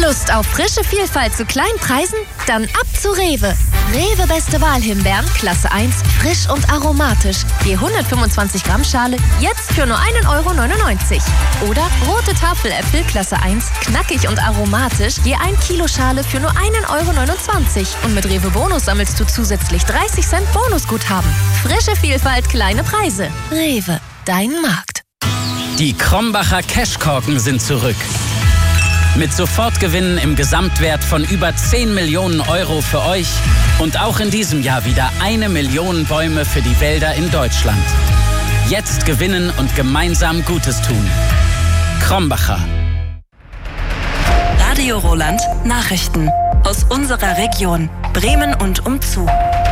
Lust auf frische Vielfalt zu kleinen Preisen? Dann ab zu Rewe. Rewe Beste Wahl Himbeeren, Klasse 1, frisch und aromatisch. Je 125 Gramm Schale, jetzt für nur 1,99 €. Oder rote Tafeläpfel, Klasse 1, knackig und aromatisch, je 1 Kilo Schale für nur 1,29 €. Und mit Rewe Bonus sammelst du zusätzlich 30 Cent Bonusguthaben. Frische Vielfalt, kleine Preise. Rewe, dein Markt. Die Krombacher Cashkorken sind zurück. Mit Sofortgewinnen im Gesamtwert von über 10 Millionen € für euch und auch in diesem Jahr wieder 1 Million Bäume für die Wälder in Deutschland. Jetzt gewinnen und gemeinsam Gutes tun. Krombacher. Radio Roland Nachrichten aus unserer Region Bremen und umzu.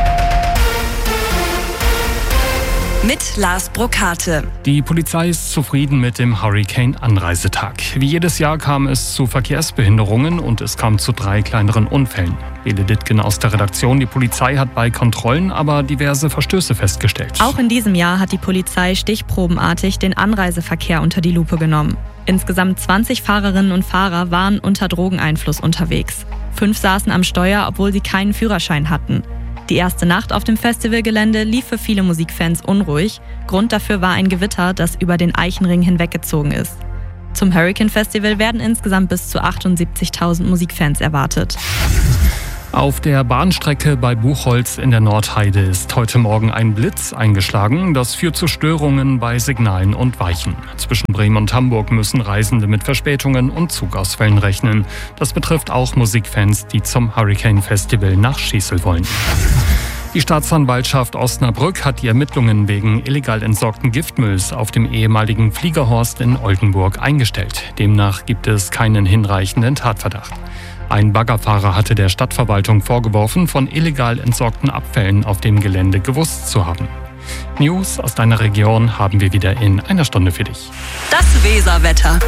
Mit Lars Brokate. Die Polizei ist zufrieden mit dem Hurricane-Anreisetag. Wie jedes Jahr kam es zu Verkehrsbehinderungen und es kam zu 3 kleineren Unfällen. Bele Dittgen aus der Redaktion. Die Polizei hat bei Kontrollen aber diverse Verstöße festgestellt. Auch in diesem Jahr hat die Polizei stichprobenartig den Anreiseverkehr unter die Lupe genommen. Insgesamt 20 Fahrerinnen und Fahrer waren unter Drogeneinfluss unterwegs. 5 saßen am Steuer, obwohl sie keinen Führerschein hatten. Die erste Nacht auf dem Festivalgelände lief für viele Musikfans unruhig. Grund dafür war ein Gewitter, das über den Eichenring hinweggezogen ist. Zum Hurricane Festival werden insgesamt bis zu 78.000 Musikfans erwartet. Auf der Bahnstrecke bei Buchholz in der Nordheide ist heute Morgen ein Blitz eingeschlagen. Das führt zu Störungen bei Signalen und Weichen. Zwischen Bremen und Hamburg müssen Reisende mit Verspätungen und Zugausfällen rechnen. Das betrifft auch Musikfans, die zum Hurricane Festival nach Schießel wollen. Die Staatsanwaltschaft Osnabrück hat die Ermittlungen wegen illegal entsorgten Giftmülls auf dem ehemaligen Fliegerhorst in Oldenburg eingestellt. Demnach gibt es keinen hinreichenden Tatverdacht. Ein Baggerfahrer hatte der Stadtverwaltung vorgeworfen, von illegal entsorgten Abfällen auf dem Gelände gewusst zu haben. News aus deiner Region haben wir wieder in einer Stunde für dich. Das Weserwetter.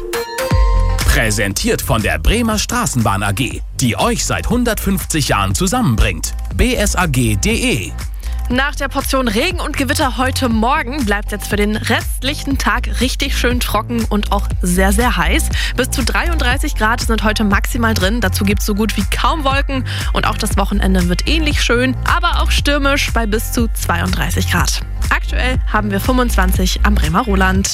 Präsentiert von der Bremer Straßenbahn AG, die euch seit 150 Jahren zusammenbringt. bsag.de. Nach der Portion Regen und Gewitter heute Morgen bleibt jetzt für den restlichen Tag richtig schön trocken und auch sehr, sehr heiß. Bis zu 33 Grad sind heute maximal drin. Dazu gibt es so gut wie kaum Wolken und auch das Wochenende wird ähnlich schön, aber auch stürmisch bei bis zu 32 Grad. Aktuell haben wir 25 am Bremer Roland.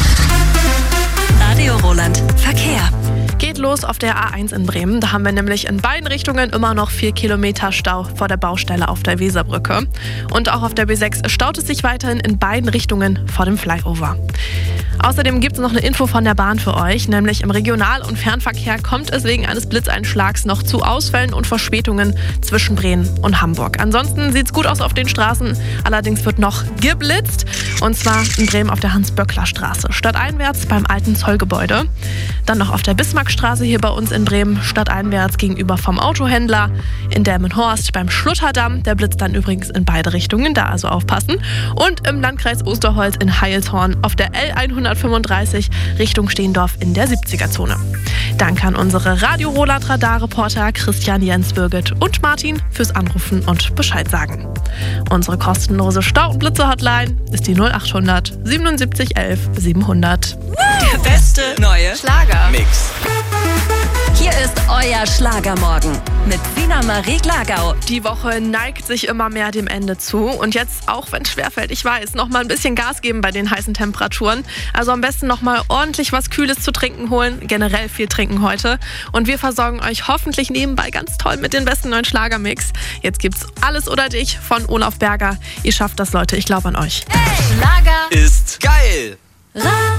Radio Roland Verkehr. Geht los auf der A1 in Bremen. Da haben wir nämlich in beiden Richtungen immer noch 4 Kilometer Stau vor der Baustelle auf der Weserbrücke. Und auch auf der B6 staut es sich weiterhin in beiden Richtungen vor dem Flyover. Außerdem gibt es noch eine Info von der Bahn für euch, nämlich im Regional- und Fernverkehr kommt es wegen eines Blitzeinschlags noch zu Ausfällen und Verspätungen zwischen Bremen und Hamburg. Ansonsten sieht es gut aus auf den Straßen, allerdings wird noch geblitzt, und zwar in Bremen auf der Hans-Böckler-Straße, stadteinwärts beim alten Zollgebäude. Dann noch auf der Bismarckstraße hier bei uns in Bremen, stadteinwärts gegenüber vom Autohändler, in Delmenhorst beim Schlutterdamm, der blitzt dann übrigens in beide Richtungen, da also aufpassen. Und im Landkreis Osterholz in Heilshorn auf der L135 Richtung Stehendorf in der 70er-Zone. Danke an unsere Radio Roland Radarreporter Christian, Jens, Birgit und Martin fürs Anrufen und Bescheid sagen. Unsere kostenlose Stau- und Blitze-Hotline ist die 0800 77 11 700. Der beste neue Mix. Hier ist euer Schlagermorgen mit Sina Marie Glagau. Die Woche neigt sich immer mehr dem Ende zu. Und jetzt, auch wenn es schwerfällt, ich weiß, noch mal ein bisschen Gas geben bei den heißen Temperaturen. Also am besten noch mal ordentlich was Kühles zu trinken holen. Generell viel trinken heute. Und wir versorgen euch hoffentlich nebenbei ganz toll mit den besten neuen Schlagermix. Jetzt gibt's Alles oder dich von Olaf Berger. Ihr schafft das, Leute. Ich glaube an euch. Hey, Schlager Ist geil.